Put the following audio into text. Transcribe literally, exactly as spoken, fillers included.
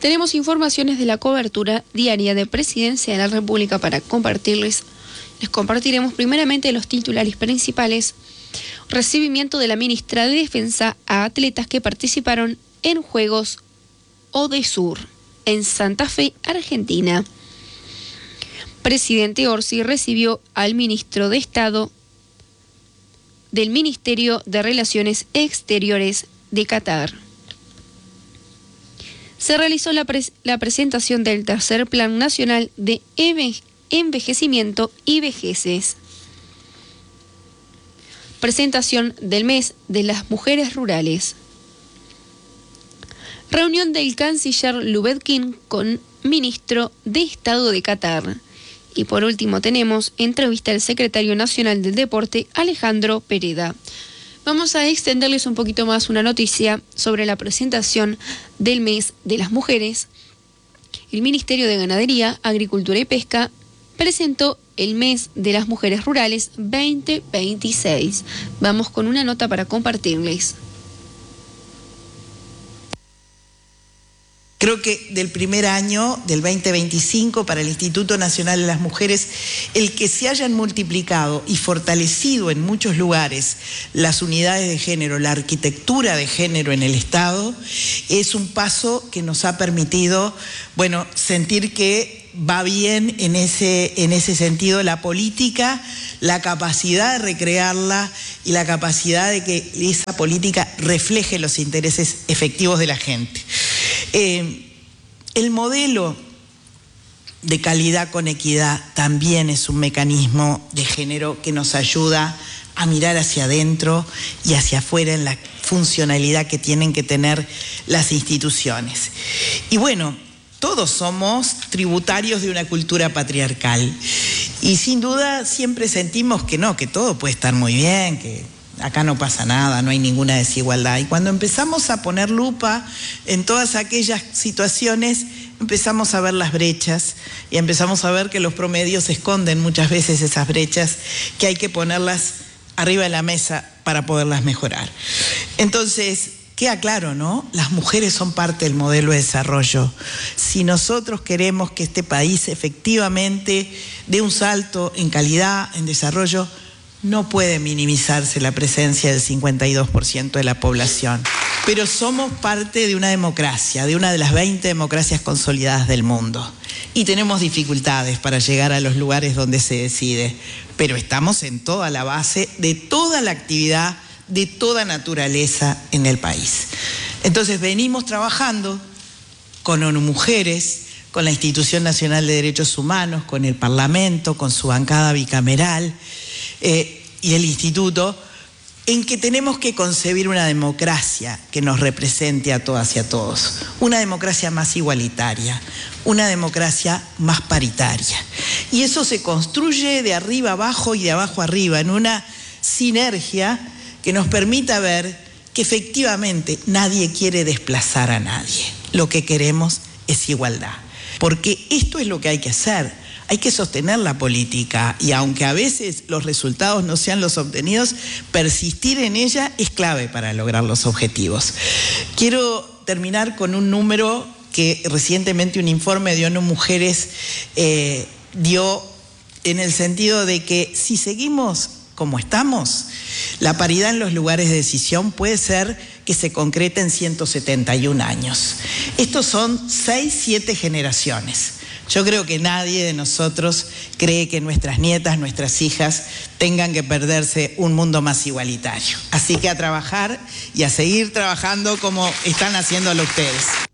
Tenemos informaciones de la cobertura diaria de Presidencia de la República para compartirles. Les compartiremos primeramente los titulares principales. Recibimiento de la ministra de Defensa a atletas que participaron en Juegos Odesur en Santa Fe, Argentina. Presidente Orsi recibió al ministro de Estado del Ministerio de Relaciones Exteriores de Qatar. Se realizó la, pres- la presentación del tercer Plan Nacional de Enve- Envejecimiento y Vejeces. Presentación del Mes de las Mujeres Rurales. Reunión del canciller Lubetkin con ministro de Estado de Qatar. Y por último tenemos entrevista al secretario nacional del Deporte, Alejandro Pereda. Vamos a extenderles un poquito más una noticia sobre la presentación del Mes de las Mujeres. El Ministerio de Ganadería, Agricultura y Pesca presentó el Mes de las Mujeres Rurales veinte veintiséis. Vamos con una nota para compartirles. Creo que del primer año, del veinte veinticinco, para el Instituto Nacional de las Mujeres, el que se hayan multiplicado y fortalecido en muchos lugares las unidades de género, la arquitectura de género en el Estado, es un paso que nos ha permitido, bueno, sentir que va bien en ese, en ese sentido la política, la capacidad de recrearla y la capacidad de que esa política refleje los intereses efectivos de la gente. Eh, el modelo de calidad con equidad también es un mecanismo de género que nos ayuda a mirar hacia adentro y hacia afuera en la funcionalidad que tienen que tener las instituciones. Y bueno, todos somos tributarios de una cultura patriarcal y sin duda siempre sentimos que no, que todo puede estar muy bien, que acá no pasa nada, no hay ninguna desigualdad. Y cuando empezamos a poner lupa en todas aquellas situaciones, empezamos a ver las brechas y empezamos a ver que los promedios esconden muchas veces esas brechas, que hay que ponerlas arriba de la mesa para poderlas mejorar. Entonces, queda claro, ¿no? Las mujeres son parte del modelo de desarrollo. Si nosotros queremos que este país efectivamente dé un salto en calidad, en desarrollo, no puede minimizarse la presencia del cincuenta y dos por ciento de la población. Pero somos parte de una democracia, de una de las veinte democracias consolidadas del mundo. Y tenemos dificultades para llegar a los lugares donde se decide. Pero estamos en toda la base de toda la actividad, de toda naturaleza en el país. Entonces venimos trabajando con ONU Mujeres, con la Institución Nacional de Derechos Humanos, con el Parlamento, con su bancada bicameral, Eh, y el instituto, en que tenemos que concebir una democracia que nos represente a todas y a todos, una democracia más igualitaria, una democracia más paritaria. Y eso se construye de arriba abajo y de abajo arriba, en una sinergia que nos permita ver que efectivamente nadie quiere desplazar a nadie. Lo que queremos es igualdad, porque esto es lo que hay que hacer. Hay que sostener la política y aunque a veces los resultados no sean los obtenidos, persistir en ella es clave para lograr los objetivos. Quiero terminar con un número que recientemente un informe de ONU Mujeres eh, dio en el sentido de que si seguimos como estamos, la paridad en los lugares de decisión puede ser que se concrete en ciento setenta y un años. Estos son seis, siete generaciones. Yo creo que nadie de nosotros cree que nuestras nietas, nuestras hijas tengan que perderse un mundo más igualitario. Así que a trabajar y a seguir trabajando como están haciéndolo ustedes.